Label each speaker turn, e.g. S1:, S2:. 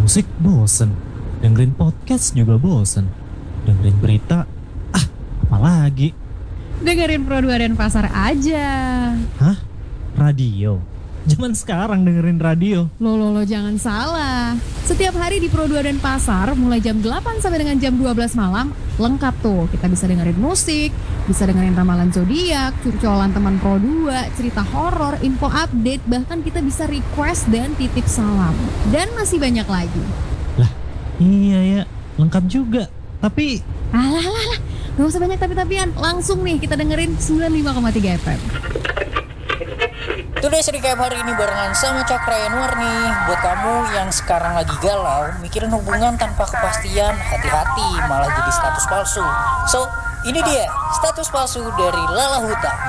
S1: musik bosen, dengerin podcast juga bosen, dengerin berita, apalagi?
S2: Dengerin Pro 2 Denpasar aja.
S1: Hah? Radio? Zaman sekarang dengerin radio.
S2: Lo jangan salah. Setiap hari di Pro 2 Denpasar mulai jam 8 sampai dengan jam 12 malam lengkap tuh. Kita bisa dengerin musik, bisa dengerin ramalan zodiak, curcolan teman Pro 2, cerita horor, info update, bahkan kita bisa request dan titip salam. Dan masih banyak lagi.
S1: Lah, iya ya, lengkap juga. Tapi
S2: Alah, gak usah banyak tapi-tapian. Langsung nih kita dengerin 95,3 FM.
S3: Today's Recap hari ini barengan sama Cakra Yanuar nih. Buat kamu yang sekarang lagi galau, mikirin hubungan tanpa kepastian, hati-hati malah jadi status palsu. So, ini dia status palsu dari Lala Huta